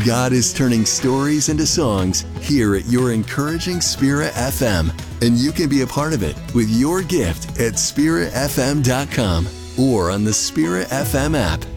God is turning stories into songs here at your Encouraging Spirit FM, and you can be a part of it with your gift at spiritfm.com or on the Spirit FM app.